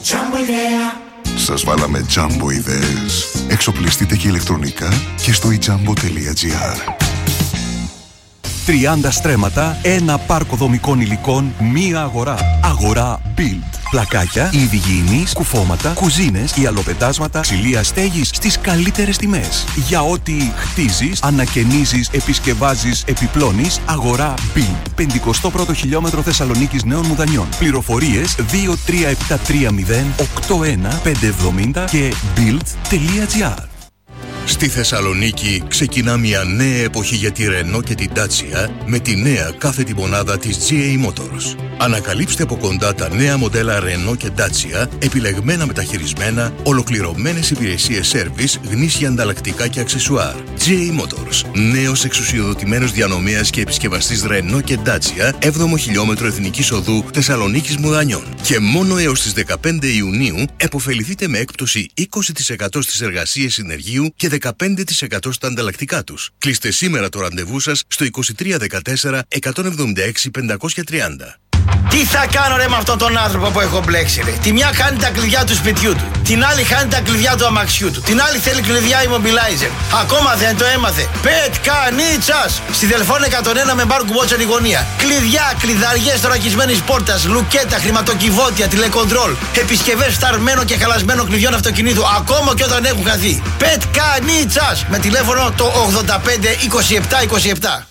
Σας βάλαμε Jumbo ιδέες. Εξοπλιστείτε και ηλεκτρονικά και στο ijambo.gr. 30 στρέμματα, ένα πάρκο δομικών υλικών, μία αγορά. Αγορά Build. Πλακάκια, είδη υγιεινής, κουφώματα, κουζίνες, ιαλοπετάσματα, ξυλία στέγης στις καλύτερες τιμές. Για ό,τι χτίζεις, ανακαινίζεις, επισκευάζεις, επιπλώνεις, αγορά Build. 51ο χιλιόμετρο Θεσσαλονίκης Νέων Μουδανιών. Πληροφορίες 23730 81570 και build.gr. Στη Θεσσαλονίκη ξεκινά μια νέα εποχή για τη Renault και την Dacia με τη νέα κάθετη μονάδα της GA Motors. Ανακαλύψτε από κοντά τα νέα μοντέλα Renault και Dacia, επιλεγμένα μεταχειρισμένα, ολοκληρωμένες υπηρεσίες σέρβις, γνήσια ανταλλακτικά και αξεσουάρ. GA Motors, νέος εξουσιοδοτημένος διανομέας και επισκευαστής Renault και Dacia, 7ο χιλιόμετρο Εθνικής Οδού Θεσσαλονίκης Μουδανιών. Και μόνο έως τις 15 Ιουνίου επωφεληθείτε με έκπτωση 20% στις εργασίες συνεργείου και 15% στα ανταλλακτικά τους. Κλείστε σήμερα το ραντεβού σας στο 2314 176 530. Τι θα κάνω ρε με αυτόν τον άνθρωπο που έχω μπλέξει ρε. Τη μια χάνει τα κλειδιά του σπιτιού του, την άλλη χάνει τα κλειδιά του αμαξιού του, την άλλη θέλει κλειδιά immobilizer. Ακόμα δεν το έμαθε. Πετκανίτσας! Στη Δελφών 101 με μπάρκου μπότσεν γωνία. Κλειδιά, κλειδαριές θωρακισμένης πόρτας, λουκέτα, χρηματοκιβώτια, τηλεκοντρόλ, επισκευές φθαρμένο και χαλασμένο κλειδιών αυτοκινήτου, ακόμα και όταν έχουν χαθεί. Πετκανίτσας! Με τηλέφωνο το 85 27 27.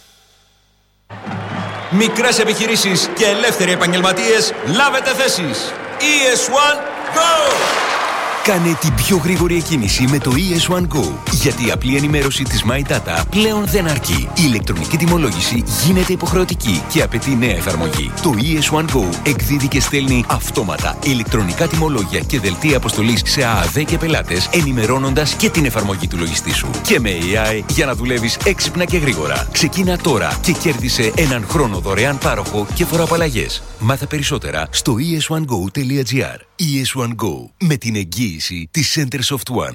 Μικρές επιχειρήσεις και ελεύθεροι επαγγελματίες, λάβετε θέσεις. ES1 Go! Κάνε την πιο γρήγορη εκκίνηση με το ES1 Go. Γιατί η απλή ενημέρωση της My Data πλέον δεν αρκεί. Η ηλεκτρονική τιμολόγηση γίνεται υποχρεωτική και απαιτεί νέα εφαρμογή. Το ES1 Go εκδίδει και στέλνει αυτόματα ηλεκτρονικά τιμολόγια και δελτία αποστολής σε ΑΑΔ και πελάτες, ενημερώνοντας και την εφαρμογή του λογιστή σου. Και με AI για να δουλεύεις έξυπνα και γρήγορα. Ξεκίνα τώρα και κέρδισε έναν χρόνο δωρεάν πάροχο και φοροαπαλλαγές. Μάθε περισσότερα στο es1go.gr. ES1 Go, με την εγγύηση της Center Soft One.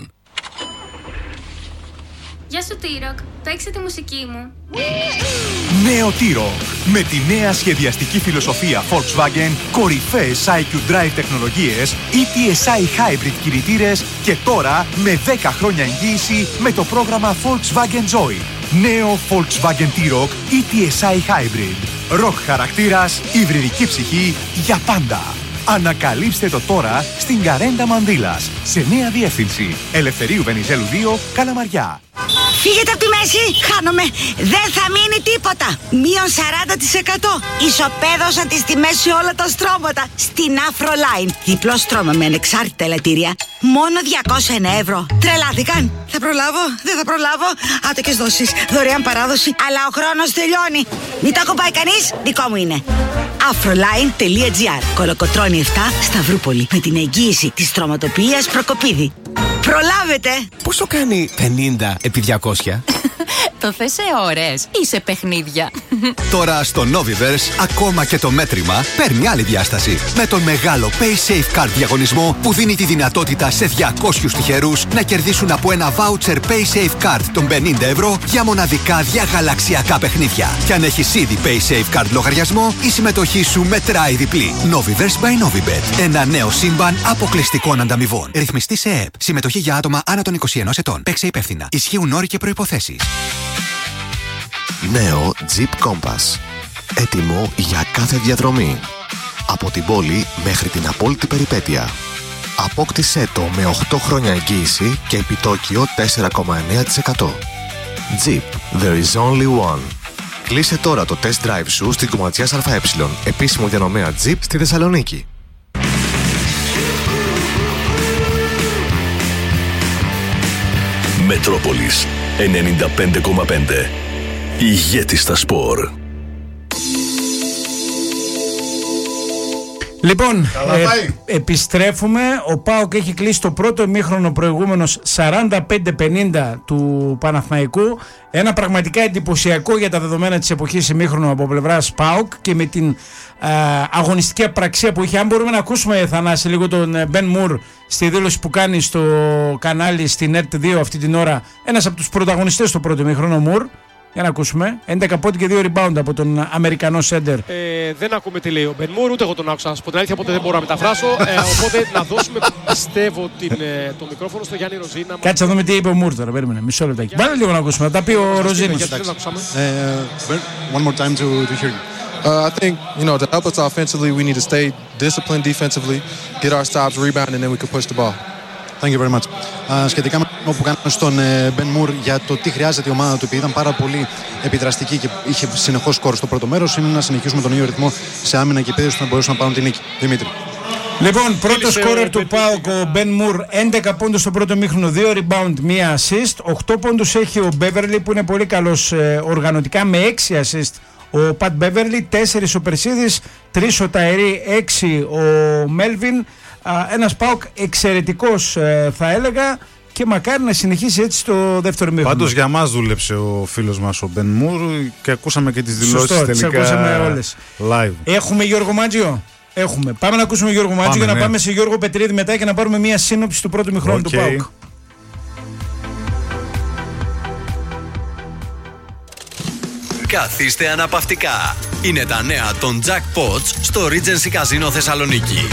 Γεια σου T-Rock, παίξε τη μουσική μου. Νέο T-Rock, με τη νέα σχεδιαστική φιλοσοφία Volkswagen, κορυφαίες IQ Drive τεχνολογίες, ETSI Hybrid κινητήρες και τώρα με 10 χρόνια εγγύηση με το πρόγραμμα Volkswagen Joy. Νέο Volkswagen T-Rock ETSI Hybrid. Rock χαρακτήρας, υβριδική ψυχή για πάντα. Ανακαλύψτε το τώρα στην Καρέντα Μανδύλας, σε νέα διεύθυνση. Ελευθερίου Βενιζέλου 2, Καλαμαριά. Φύγετε από τη μέση, χάνομαι. Δεν θα μείνει τίποτα. Μείον 40%. Ισοπαίδωσα τις τιμές σε όλα τα στρώματα. Στην Afroline. Διπλό στρώμα με ανεξάρτητα ελαττήρια. Μόνο 201 ευρώ. Τρελάθηκαν. Θα προλάβω, δεν θα προλάβω. Άτοκες δόσεις, δωρεάν παράδοση. Αλλά ο χρόνος τελειώνει. Μην το ακουμπάει κανείς, δικό μου είναι. Afroline.gr. Κολοκοτρώνη 7, Σταυρούπολη. Με την εγγύηση της στρωματοποιίας Προκοπίδη. Προλάβετε! Πόσο κάνει 50 επί 200? Το θες σε ώρες ή σε παιχνίδια? Τώρα στο Noviverse ακόμα και το μέτρημα παίρνει άλλη διάσταση. Με τον μεγάλο Pay Safe Card διαγωνισμό που δίνει τη δυνατότητα σε 200 τυχερούς να κερδίσουν από ένα voucher Pay Safe Card των 50 ευρώ για μοναδικά διαγαλαξιακά παιχνίδια. Και αν έχεις ήδη Pay Safe Card λογαριασμό, η συμμετοχή σου μετράει διπλή. Noviverse by Novibet. Ένα νέο σύμπαν αποκλειστικών ανταμοιβών. Ρυθμιστή σε ΕΕΠ. Συμμετοχή για άτομα άνω των 21 ετών. Παίξε υπεύθυνα. Ισχύουν όροι και προϋποθέσεις. Νέο Jeep Compass. Έτοιμο για κάθε διαδρομή. Από την πόλη μέχρι την απόλυτη περιπέτεια. Απόκτησέ το με 8 χρόνια εγγύηση και επιτόκιο 4,9%. Jeep. There is only one. Κλείσε τώρα το test drive σου στην Κομματιάς ΑΕ, επίσημο διανομέα Jeep στη Θεσσαλονίκη. Μετρόπολης 95,5. Ηγέτης στα σπορ. Λοιπόν, επιστρέφουμε. Ο ΠΑΟΚ έχει κλείσει το πρώτο ημίχρονο προηγούμενος 45-50 του Παναθηναϊκού. Ένα πραγματικά εντυπωσιακό για τα δεδομένα της εποχής ημίχρονο από πλευράς ΠΑΟΚ και με την αγωνιστική απραξία που είχε. Αν μπορούμε να ακούσουμε, Θανάση, λίγο τον Μπεν Μουρ στη δήλωση που κάνει στο κανάλι στην ΕΡΤ2 αυτή την ώρα, ένας από τους πρωταγωνιστές στο πρώτο ημίχρονο, Μουρ, Για να ακούσουμε. 11 πόντοι και 2 rebound από τον Αμερικανό σέντερ. Δεν ακούμε τι λέει ο Ben Moore, ούτε εγώ τον άκουσα. Από την αλήθεια, οπότε δεν μπορώ να μεταφράσω. Οπότε να δώσουμε, πιστεύω, το μικρόφωνο στο Γιάννη Ροζίνα. Κάτσε να δούμε τι είπε ο Moore τώρα. Περίμενε, μισό λεπτάκι. Βάλε λίγο να ακούσουμε. Θα τα πει ο Ροζίνας. One more time to hear you. I think, to help us offensively, we need to stay disciplined defensively, get our stops, rebound, and then we can push the ball. Thank you very much. Σχετικά με το που κάναμε στον Ben Moore για το τι χρειάζεται η ομάδα του, επειδή ήταν πάρα πολύ επιδραστική και είχε συνεχώς σκορ στο πρώτο μέρος, είναι να συνεχίσουμε τον ίδιο ρυθμό σε άμυνα και επίδεση ώστε να μπορούσαν να πάρουν την νίκη. Δημήτρη. Λοιπόν, πρώτο σκόρερ του ΠΑΟΚ ο Ben Moore, 11 πόντους στο πρώτο μήχρονο, 2 rebound, 1 assist. 8 πόντους έχει ο Beverly που είναι πολύ καλός οργανωτικά με 6 assist. Ο Πατ Μπέβερλι, 4 ο Περσίδης, 3 ο Ταϊρή, 6 ο Μέλβιν. Ένας ΠΑΟΚ εξαιρετικός θα έλεγα και μακάρι να συνεχίσει έτσι στο δεύτερο μήχρονο. Πάντως για μας δούλεψε ο φίλος μας ο Μπεν Μουρ και ακούσαμε και τις δηλώσεις τελικά ακούσαμε όλες. Live. Έχουμε Γιώργο Μάτζιο. Έχουμε. Πάμε να ακούσουμε Γιώργο Μάτζιο για να πάμε σε Γιώργο Πετρίδη μετά και να πάρουμε μια σύνοψη του πρώτου μηχρόνου του ΠΑΟΚ. Καθίστε αναπαυτικά. Είναι τα νέα των Jackpots στο Regency Casino Θεσσαλονίκη.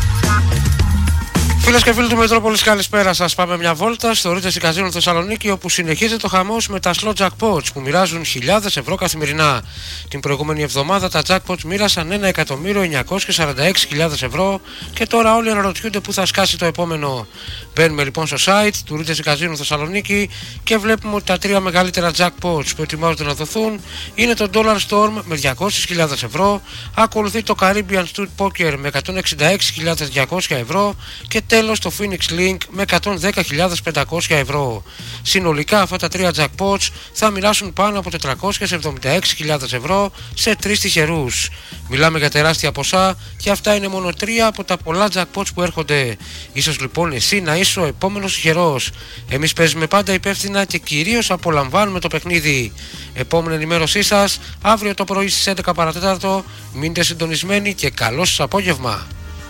Φίλες και φίλοι του Μετρόπολης, καλησπέρα σας. Πάμε μια βόλτα στο Regency Casino Θεσσαλονίκη, όπου συνεχίζεται το χαμός με τα slot jackpots που μοιράζουν χιλιάδες ευρώ καθημερινά. Την προηγούμενη εβδομάδα τα jackpots μοίρασαν 1.946.000 ευρώ και τώρα όλοι αναρωτιούνται πού θα σκάσει το επόμενο. Μπαίνουμε λοιπόν στο site του Regency Casino Θεσσαλονίκη και βλέπουμε ότι τα τρία μεγαλύτερα jackpots που ετοιμάζονται να δοθούν είναι το Dollar Storm με 200.000 ευρώ, ακολουθεί το Caribbean Stud Poker με 166.200 ευρώ και τέλος το Phoenix Link με 110.500 ευρώ. Συνολικά αυτά τα τρία jackpots θα μοιράσουν πάνω από 476.000 ευρώ σε 3 τυχερούς. Μιλάμε για τεράστια ποσά και αυτά είναι μόνο 3 από τα πολλά jackpots που έρχονται. Ίσως λοιπόν εσύ να είσαι ο επόμενος τυχερός. Εμείς παίζουμε πάντα υπεύθυνα και κυρίως απολαμβάνουμε το παιχνίδι. Επόμενη ενημέρωσή σας αύριο το πρωί στις 11 παρατέταρτο. Μείνετε συντονισμένοι και καλό σας απόγευμα.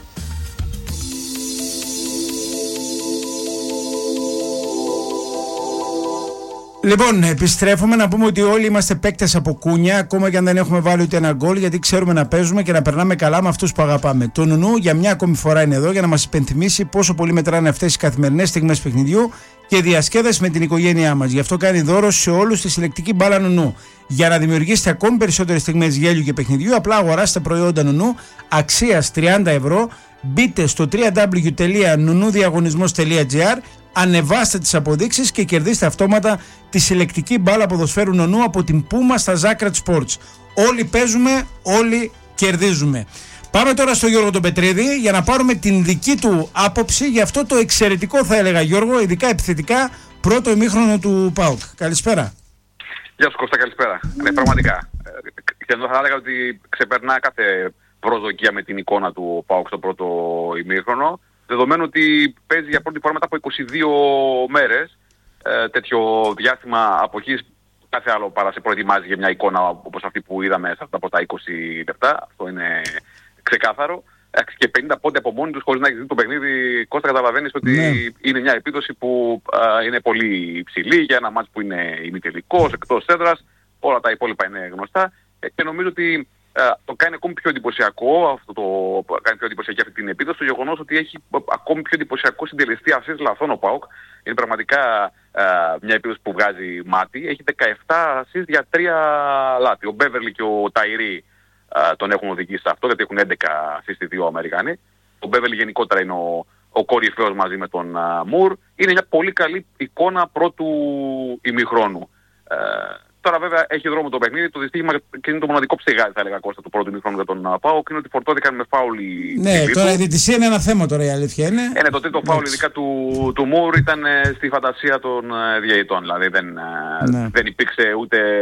Λοιπόν, επιστρέφουμε να πούμε ότι όλοι είμαστε παίκτες από κούνια, ακόμα και αν δεν έχουμε βάλει ούτε ένα γκολ, γιατί ξέρουμε να παίζουμε και να περνάμε καλά με αυτούς που αγαπάμε. Το Νουνού για μια ακόμη φορά είναι εδώ για να μας υπενθυμίσει πόσο πολύ μετράνε αυτές οι καθημερινές στιγμές παιχνιδιού και διασκέδαση με την οικογένειά μας. Γι' αυτό κάνει δώρο σε όλους τη συλλεκτική μπάλα Νουνού. Για να δημιουργήσετε ακόμη περισσότερες στιγμές γέλιου και παιχνιδιού, απλά αγοράστε προϊόντα Νουνού αξίας 30 ευρώ. Μπείτε στο www.nunudiagonismos.gr, ανεβάστε τις αποδείξεις και κερδίστε αυτόματα τη συλλεκτική μπάλα ποδοσφαίρου Νονού από την Puma στα Zacred Sports. Όλοι παίζουμε, όλοι κερδίζουμε. Πάμε τώρα στο Γιώργο τον Πετρίδη για να πάρουμε την δική του άποψη για αυτό το εξαιρετικό, θα έλεγα Γιώργο, ειδικά επιθετικά πρώτο ημίχρονο του ΠΑΟΚ. Καλησπέρα. Γεια σου Κώστα, καλησπέρα. Ναι, πραγματικά. Και εδώ θα έλεγα ότι ξεπερνά κάθε προσδοκία με την εικόνα του ΠΑΟΚ στο πρώτο ημίχρονο, δεδομένου ότι παίζει για πρώτη φορά μετά από 22 μέρες τέτοιο διάστημα αποχής. Κάθε άλλο παρά σε προετοιμάζει για μια εικόνα όπως αυτή που είδαμε σε αυτά από τα 20 λεπτά. Αυτό είναι ξεκάθαρο. Και 50 πόντι από μόνοι τους χωρίς να έχεις δει το παιχνίδι, Κώστα, καταλαβαίνεις ότι είναι μια επίδοση που είναι πολύ υψηλή για ένα μάτς που είναι ημιτελικός, εκτός έδρας. Όλα τα υπόλοιπα είναι γνωστά. Και νομίζω ότι το κάνει ακόμη πιο εντυπωσιακό, κάνει πιο εντυπωσιακή αυτή την επίδοση, το γεγονός ότι έχει ακόμη πιο εντυπωσιακό συντελεστή ασίστ λαθών ο ΠΑΟΚ. Είναι πραγματικά μια επίδοση που βγάζει μάτι. Έχει 17 ασίστ για 3 λάθη. Ο Μπέβερλι και ο Ταϊρή τον έχουν οδηγήσει σε αυτό, γιατί έχουν 11 ασίστ οι δύο Αμερικανοί. Ο Μπέβερλι γενικότερα είναι ο κορυφαίος μαζί με τον Μουρ. Είναι μια πολύ καλή εικόνα πρώτου ημιχρόνου. Τώρα βέβαια έχει δρόμο το παιχνίδι, το δυστύχημα και είναι το μοναδικό ψεγάδι θα έλεγα Κώστα του πρώτου ημιχρόνου για τον ΠΑΟΚ, είναι ότι φορτώθηκαν με φάουλ οι Ναι, τώρα η διαιτησία είναι ένα θέμα τώρα, η αλήθεια είναι. Ναι, το τρίτο φάουλ ειδικά του Μουρ ήταν στη φαντασία των διαιτητών, δηλαδή δεν υπήρξε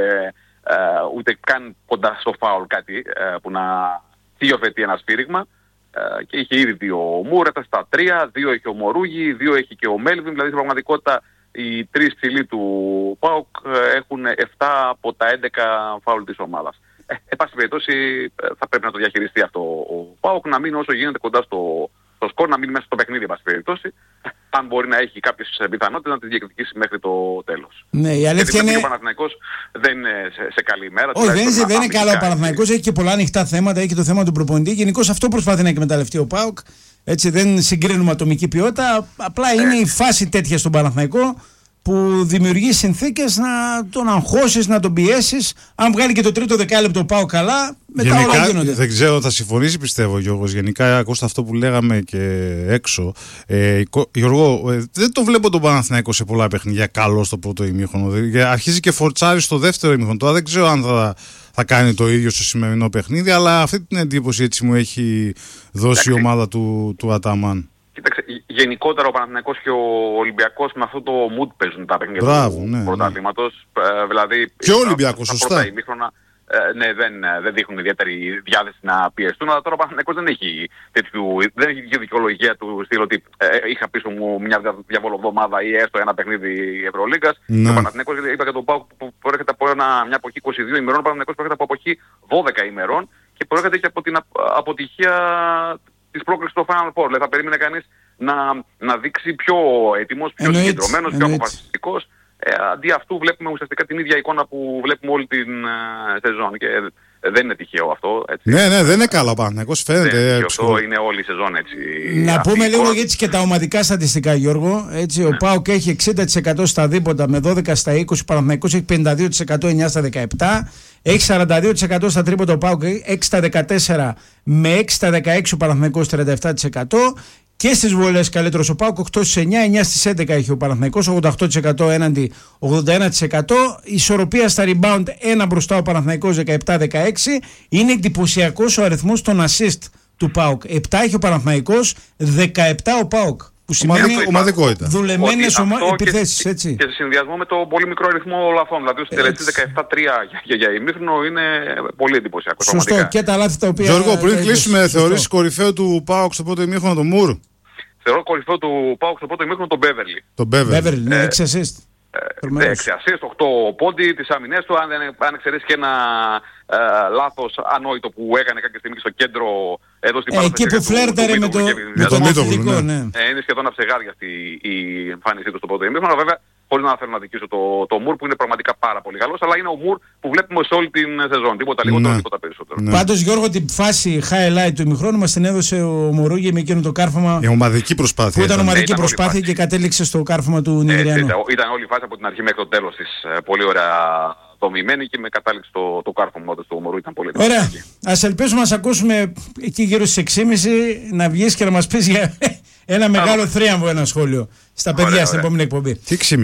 ούτε καν κοντά στο φάουλ κάτι που να υιοθετεί ένα σφύριγμα. Και είχε ήδη 2 ο Μουρ, έφτασε στα 3, 2 έχει ο Μορούγι, 2 έχει και ο Μέλβιν, δηλαδή στην πραγματικότητα οι 3 ψηλοί του ΠΑΟΚ έχουν 7 από τα 11 φάουλ της ομάδας. Εν πάση περιπτώσει θα πρέπει να το διαχειριστεί αυτό ο ΠΑΟΚ, να μείνει όσο γίνεται κοντά στο σκορ, να μείνει μέσα στο παιχνίδι εν πάση περιπτώσει. αν μπορεί να έχει κάποιες πιθανότητες να τις διεκδικήσει μέχρι το τέλος. Ναι, η αλήθεια είναι... Ο Παναθηναϊκός δεν είναι σε καλή ημέρα. Όχι, δεν είναι καλό ο Παναθηναϊκός, έχει και πολλά ανοιχτά θέματα, έχει και το θέμα του προπονητή. Γενικώς αυτό προσπαθεί να εκμεταλλευτεί ο ΠΑΟΚ. Έτσι, δεν συγκρίνουμε ατομική ποιότητα. Απλά είναι η φάση τέτοια στον Παναθηναϊκό που δημιουργεί συνθήκες να τον αγχώσεις, να τον πιέσεις. Αν βγάλει και το τρίτο δεκάλεπτο πάω καλά, μετά γενικά, όλα γίνονται. Δεν ξέρω, θα συμφωνήσει πιστεύω Γιώργος. Γενικά, ακούστε αυτό που λέγαμε και έξω. Γιώργο, δεν το βλέπω τον Παναθηναϊκό σε πολλά παιχνίδια καλό στο πρώτο ημίχρονο. Αρχίζει και φορτσάρει στο δεύτερο ημίχρονο. Τώρα δεν ξέρω αν θα κάνει το ίδιο στο σημερινό παιχνίδι, αλλά αυτή την εντύπωση έτσι μου έχει δώσει η ομάδα του Αταμάν. Κοίταξε, γενικότερα ο Παναθηναϊκός και ο Ολυμπιακός με αυτό το mood παίζουν τα παιχνίδια του πρωταθλήματος. Δηλαδή, και ο Ολυμπιακός, σωστά. Πρώτα ημίχρονα, ναι, δεν δείχνουν ιδιαίτερη διάθεση να πιεστούν, αλλά τώρα ο Παναθηναϊκός δεν έχει δικαιολογία του στυλ ότι είχα πίσω μου μια διαβολοβδομάδα ή έστω ένα παιχνίδι Ευρωλίγκας. Και ο Παναθηναϊκός, είπα και τον ΠΑΟΚ που προέρχεται από μια εποχή 22 ημερών, ο Παναθηναϊκός προέρχεται από εποχή 12 ημερών και προέρχεται και από την αποτυχία της πρόκλησης στο Final Four. Δηλαδή θα περίμενε κανείς να δείξει πιο έτοιμος, πιο συγκεντρωμένος, πιο αποφασιστικός. Αντί αυτού βλέπουμε ουσιαστικά την ίδια εικόνα που βλέπουμε όλη την σεζόν και δεν είναι τυχαίο αυτό. Έτσι. Ναι, δεν είναι καλό Παναθηναϊκός, φαίνεται. Αυτό είναι όλη η σεζόν έτσι. Να πούμε λίγο έτσι και τα ομαδικά στατιστικά, Γιώργο. Έτσι, ο ΠΑΟΚ έχει 60% στα δίποτα με 12 στα 20, ο Παναθηναϊκός έχει 52% 9 στα 17, έχει 42% στα τρίποτα ο ΠΑΟΚ 6 στα 14 με 6 στα 16 ο Παναθηναϊκός 37%. Και στις βολές καλύτερος ο ΠΑΟΚ 8 στις 9, 9 στις 11 έχει ο Παναθηναϊκός, 88% έναντι 81%. Ισορροπία στα rebound, ένα μπροστά ο Παναθηναϊκός 17-16. Είναι εντυπωσιακός ο αριθμός των assist του ΠΑΟΚ. 7 έχει ο Παναθηναϊκός, 17 ο ΠΑΟΚ. Που σημαίνει ομαδικότητα. Δουλεμένες επιθέσεις, έτσι. Και σε συνδυασμό με το πολύ μικρό αριθμό λαθών. Δηλαδή, ο τελετής 17-3 για ημίχρονο είναι πολύ εντυπωσιακό. Σωστό. Και τα λάθη τα οποία. Γιώργο, πριν κλείσουμε, θεωρείς κορυφαίο του ΠΑΟΚ στο πρώτο ημίχρονο τον Μουρ? Θεωρώ κορυφαίο του ΠΑΟΚ στο πρώτο ημίχρονο τον Μπέβερλι. Τον Μπέβερλι, ναι, 6 assist. 6 assist, 8 πόντι, τις άμυνες του, αν εξαιρέσει και ένα λάθος ανόητο που έκανε κάποια στιγμή στο κέντρο εδώ στην παράδοση. Εκεί που φλέρταρε με τον αθλητικό, ναι. Είναι σχεδόν αψεγάδιαστη η εμφάνισή του στο πρώτο ημίχρονο, βέβαια. Χωρίς να θέλω να δικήσω το Μουρ που είναι πραγματικά πάρα πολύ καλός, αλλά είναι ο Μουρ που βλέπουμε σε όλη την σεζόν. Τίποτα λιγότερο, τίποτα περισσότερο. Πάντως, Γιώργο, την φάση highlight του ημιχρόνου μας την έδωσε ο Μωρούγε με εκείνο το κάρφωμα. Η ομαδική προσπάθεια. Που ήταν ομαδική προσπάθεια και κατέληξε στο κάρφωμα του Νιγηριανού. Ήταν όλη η φάση από την αρχή μέχρι το τέλος της πολύ ωραία δομημένη και με κατάληξη το κάρφωμα του Μωρού. Ήταν πολύ ωραία. Ας ελπίσουμε να σε ακούσουμε εκεί γύρω στις 6.30 να βγεις και να μας πεις για ένα μεγάλο θρίαμβο, ένα σχόλιο στα παιδιά στην επόμενη εκπομπή. Τι 6.30,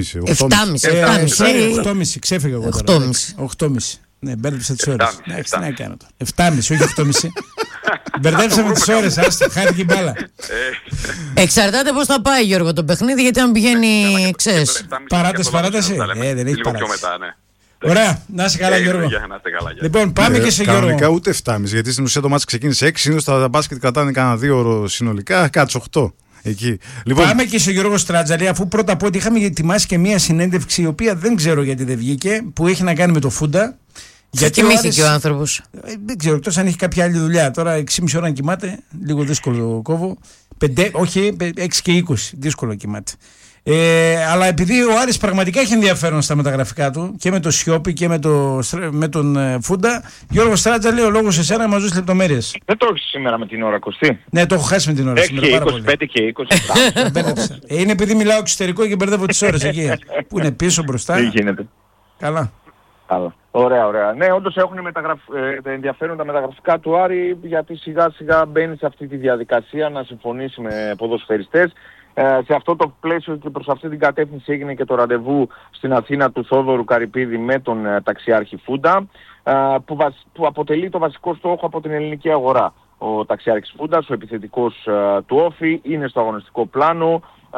8.30. Ξέφυγα εγώ τώρα. 8.30. Ναι, μπέρδεψα τις ώρες. Τι να κάνω τώρα. 7.30, όχι 8.30. Μπερδέψαμε τις ώρες, άστα, χάθηκε η μπάλα. Εξαρτάται πώς θα πάει, Γιώργο, το παιχνίδι, γιατί αν πηγαίνει, ξέρεις. Παράταση. Δεν έχει παράταση. Ωραία, να είσαι καλά, Γιώργο. Λοιπόν, πάμε και σε Γιώργο. Κανονικά ούτε 7.30, γιατί στην ουσία το μάτς ξεκίνησε 6, συνήθως τα μπάσκετ κρατάνε κάνα 2 ώρο συνολικά, κάτσε 8. Εκεί. Λοιπόν, πάμε και σε Γιώργο Στράτζαλη, αφού πρώτα απ' ό,τι είχαμε ετοιμάσει και μια συνέντευξη, η οποία δεν ξέρω γιατί δεν βγήκε, που έχει να κάνει με το Φούντα. Γιατί κοιμήθηκε ο άνθρωπος. Δεν ξέρω, εκτός αν έχει κάποια άλλη δουλειά. Τώρα 6,5 ώρα να κοιμάται, λίγο δύσκολο κόβω. 6 και 20, δύσκολο κοιμάται. Αλλά επειδή ο Άρης πραγματικά έχει ενδιαφέρον στα μεταγραφικά του και με το Σιώπη και με τον Φούντα, Γιώργο Στράτζαλη, ο λόγος σε σένα να μας δώσει λεπτομέρειες. Δεν το έχεις σήμερα με την ώρα, Κωστή? Ναι, το έχω χάσει με την ώρα σήμερα. 5 και 20. Είναι επειδή μιλάω εξωτερικό και μπερδεύω τις ώρες εκεί. Που είναι πίσω, μπροστά. Τι γίνεται? Καλά. Ωραία, ωραία. Ναι, όντως έχουν ενδιαφέρον τα μεταγραφικά του Άρη, γιατί σιγά σιγά μπαίνει σε αυτή τη διαδικασία να συμφωνήσει με ποδοσφαιριστές. Σε αυτό το πλαίσιο και προς αυτή την κατεύθυνση έγινε και το ραντεβού στην Αθήνα του Θόδωρου Καρυπίδη με τον ταξιάρχη Φούντα, που αποτελεί το βασικό στόχο από την ελληνική αγορά. Ο ταξιάρχης Φούντας, ο επιθετικός του Όφη, είναι στο αγωνιστικό πλάνο.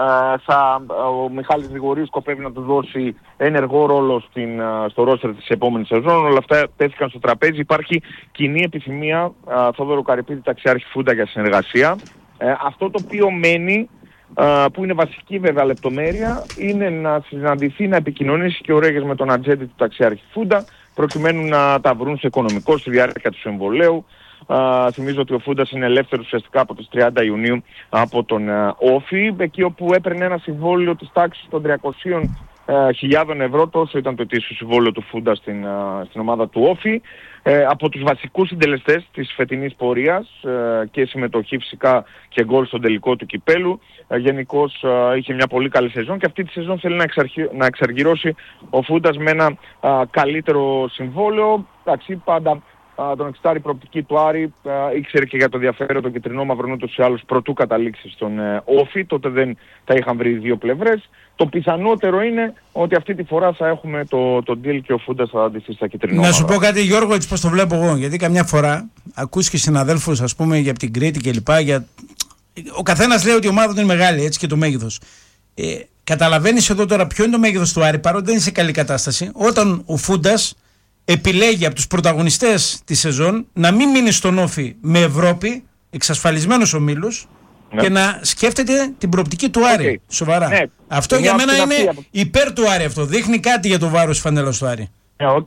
Ο Μιχάλης Γρηγορίου σκοπεύει να του δώσει ενεργό ρόλο στο ρόστερ της επόμενης σεζόν. Όλα αυτά τέθηκαν στο τραπέζι. Υπάρχει κοινή επιθυμία Θόδωρο Καρυπίδη, ταξιάρχη Φούντα, για συνεργασία. Αυτό το οποίο μένει, που είναι βασική βέβαια λεπτομέρεια, είναι να συναντηθεί, να επικοινωνήσει και ο Ρέγες με τον ατζέντη του ταξιάρχη Φούντα, προκειμένου να τα βρουν σε οικονομικό στη διάρκεια του συμβολαίου. Θυμίζω ότι ο Φούντας είναι ελεύθερος ουσιαστικά από τις 30 Ιουνίου από τον Όφη, εκεί όπου έπαιρνε ένα συμβόλαιο της τάξης των 300.000 ευρώ, τόσο ήταν το ετήσιο συμβόλαιο του Φούντα στην ομάδα του Όφη. Από τους βασικούς συντελεστές της φετινής πορείας και συμμετοχή φυσικά και γκολ στον τελικό του κυπέλου. Γενικώς είχε μια πολύ καλή σεζόν και αυτή τη σεζόν θέλει να εξαργυρώσει ο Φούντας με ένα καλύτερο συμβόλαιο. Εντάξει, πάντα τον εξτάρει προοπτική του Άρη, ήξερε και για το ενδιαφέρον των κεντρινόμαυρων ούτως ή άλλως προτού καταλήξει στον Όφη, τότε δεν τα είχαν βρει οι δύο πλευρές. Το πιθανότερο είναι ότι αυτή τη φορά θα έχουμε το deal και ο Φούντας θα αντιστεί στα κεντρινόμαυρα. Να σου πω κάτι, Γιώργο, έτσι πώς το βλέπω εγώ, γιατί καμιά φορά ακούς και συναδέλφους, ας πούμε, για την Κρήτη κλπ. Ο καθένας λέει ότι η ομάδα του είναι μεγάλη, έτσι, και το μέγεθος. Καταλαβαίνεις εδώ τώρα ποιο είναι το μέγεθος του Άρη, παρότι δεν είναι σε καλή κατάσταση, όταν ο Φούντας επιλέγει από τους πρωταγωνιστές της σεζόν να μην μείνει στον Όφη με Ευρώπη, εξασφαλισμένους ομίλους, και να σκέφτεται την προοπτική του Άρη. Σοβαρά. Ναι. Αυτό για μένα είναι υπέρ του Άρη αυτό. Δείχνει κάτι για το βάρος της φανέλας του Άρη.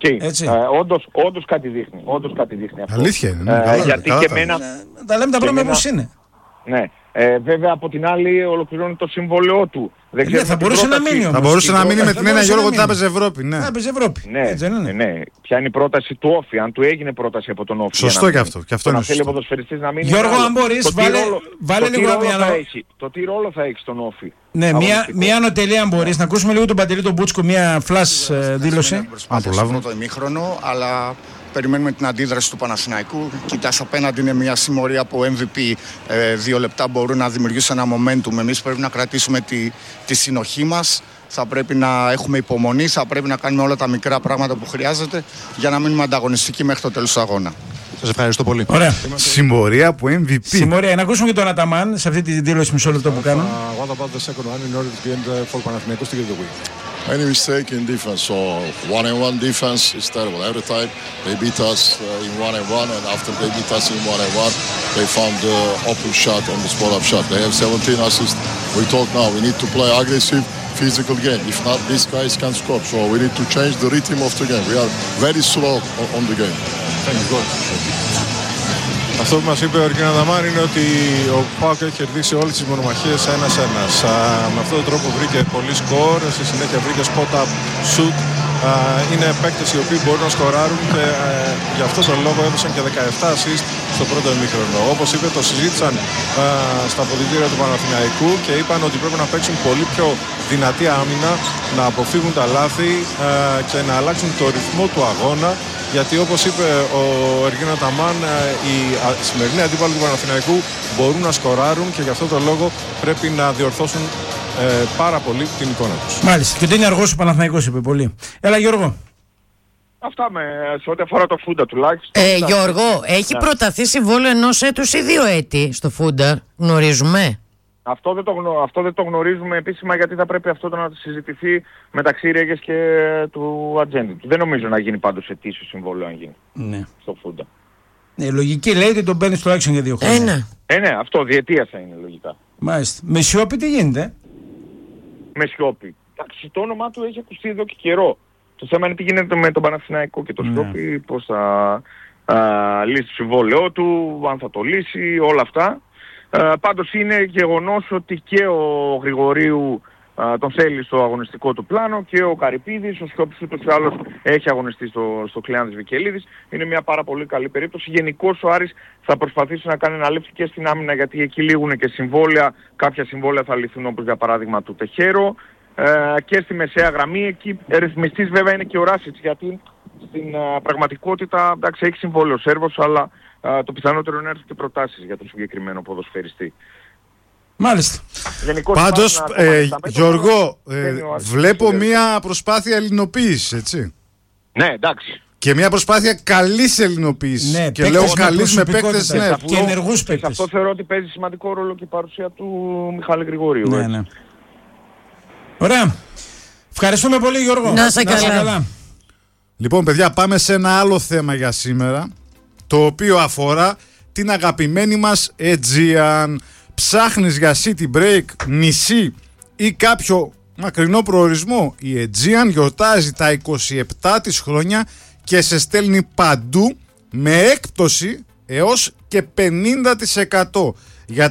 Όντως κάτι δείχνει. Αυτό. Αλήθεια είναι. Γιατί και εμένα... Τα λέμε τα πράγματα όπως είναι. Ναι. Βέβαια από την άλλη ολοκληρώνει το συμβόλαιό του. Θα μπορούσε να μείνει όμως. Θα μπορούσε να μείνει με την ένα Γιώργο ότι θα έπαιζε Ευρώπη. Θα έπαιζε Ευρώπη. Ναι. Ποια είναι η πρόταση του Όφη, αν του έγινε πρόταση από τον Όφη. Σωστό και αυτό. Να θέλει ο ποδοσφαιριστής να μείνει. Γιώργο, αν μπορείς, βάλε λίγο το τι ρόλο θα έχει στον Όφη. Ναι, μια ανωτελεία αν μπορείς. Να ακούσουμε λίγο τον Παντελή τον Μπούτσκο, μια flash δήλωση. Από το ημίχρονο, αλλά περιμένουμε την αντίδραση του Παναθηναϊκού. Κοιτάς, απέναντι είναι μια συμμορία από MVP. 2 λεπτά μπορούν να δημιουργήσουν ένα momentum. Εμείς πρέπει να κρατήσουμε τη συνοχή μας. Θα πρέπει να έχουμε υπομονή. Θα πρέπει να κάνουμε όλα τα μικρά πράγματα που χρειάζεται για να μείνουμε ανταγωνιστικοί μέχρι το τέλος του αγώνα. Σας ευχαριστώ πολύ. Ωραία. Συμμορία από MVP. Συμμορία. Να ακούσουμε και τον Αταμάν σε αυτή τη δήλωση μισό λεπτό που κάνουν. What about the second one in order to get for Panathinaikos to get the win? Any mistake in defense, so 1-on-1 defense is terrible. Every time they beat us in 1-on-1, and after they beat us in 1-on-1, they found the open shot and the spot-up shot. They have 17 assists. We talk now, we need to play aggressive, physical game. If not, these guys can score. So we need to change the rhythm of the game. We are very slow on the game. Thank you. Αυτό που μας είπε ο Εργίνα Δαμάν είναι ότι ο ΠΑΟΚ έχει κερδίσει όλες τις μονομαχίες ένας-ένας. Με αυτόν τον τρόπο βρήκε πολύ σκορ, στη συνέχεια βρήκε spot-up shoot. Είναι παίκτες οι οποίοι μπορούν να σκοράρουν και γι' αυτό τον λόγο έδωσαν και 17 assist στο πρώτο ημίχρονο. Όπως είπε, το συζήτησαν στα αποδυτήρια του Παναθηναϊκού και είπαν ότι πρέπει να παίξουν πολύ πιο δυνατή άμυνα, να αποφύγουν τα λάθη και να αλλάξουν το ρυθμό του αγώνα. Γιατί όπως είπε ο Εργίνα Ταμάν, οι σημερινοί αντίπαλοι του Παναθηναϊκού μπορούν να σκοράρουν και γι' αυτό τον λόγο πρέπει να διορθώσουν πάρα πολύ την εικόνα τους. Μάλιστα. Και ότι είναι αργός ο Παναθηναϊκός, είπε πολύ. Έλα Γιώργο. Αυτά σε ό,τι αφορά το Φούντα τουλάχιστον. Γιώργο, έχει προταθεί συμβόλαιο 1 έτους ή 2 έτη στο Φούντα, γνωρίζουμε. Αυτό δεν το γνωρίζουμε επίσημα, γιατί θα πρέπει αυτό να συζητηθεί μεταξύ Ρέγες και του ατζέντη του. Δεν νομίζω να γίνει πάντως ετήσιο συμβόλαιο αν γίνει στο Φούντα. Λογική λέει ότι τον παίρνει τουλάχιστον για 2 χρόνια. Ναι, αυτό διετίας θα είναι λογικά. Μάλιστα. Με Σιώπη τι γίνεται? Με Σιώπη. Εντάξει, το όνομά του έχει ακουστεί εδώ και καιρό. Το θέμα είναι τι γίνεται με τον Παναθηναϊκό και τον Σιώπη, πώς θα λύσει το συμβόλαιό του, αν θα το λύσει, όλα αυτά. Πάντως είναι γεγονός ότι και ο Γρηγορίου τον θέλει στο αγωνιστικό του πλάνο και ο Καρυπίδης, ο Σιώπης ούτως ή άλλως έχει αγωνιστεί στο Κλεάνθης Βικελίδης. Είναι μια πάρα πολύ καλή περίπτωση. Γενικώς ο Άρης θα προσπαθήσει να κάνει ένα λήψη και στην άμυνα, γιατί εκεί λήγουν και συμβόλαια. Κάποια συμβόλαια θα λυθούν, όπως για παράδειγμα του Τεχέρο, και στη μεσαία γραμμή. Εκεί ρυθμιστής βέβαια είναι και ο Ράσιτς, γιατί στην πραγματικότητα εντάξει, έχει συμβόλαιο ο Σέρβος, αλλά το πιθανότερο είναι να έρθουν και προτάσεις για τον συγκεκριμένο ποδοσφαιριστή. Μάλιστα. Πάντως, Γιώργο, βλέπω μια προσπάθεια ελληνοποίησης, έτσι. Ναι, εντάξει. Και μια προσπάθεια καλής ελληνοποίησης. Ναι, και λέω καλής με παίκτες, ναι, και ενεργούς παίκτες. Σε αυτό θεωρώ ότι παίζει σημαντικό ρόλο και η παρουσία του Μιχάλη Γρηγορίου. Ναι. Ωραία. Ευχαριστούμε πολύ Γιώργο. Να είσαι καλά. Λοιπόν παιδιά, πάμε σε ένα άλλο θέμα για σήμερα, το οποίο αφορά την αγαπημένη μας Aegean. Ψάχνεις για city break, νησί ή κάποιο μακρινό προορισμό? Η Aegean γιορτάζει τα 27 της χρόνια και σε στέλνει παντού με έκπτωση έως και 50%.